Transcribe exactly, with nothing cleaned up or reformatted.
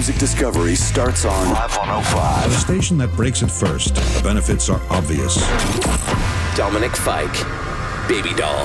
music discovery starts on five one oh five. The station that breaks it first. The benefits are obvious. Dominic Fike, Baby Doll.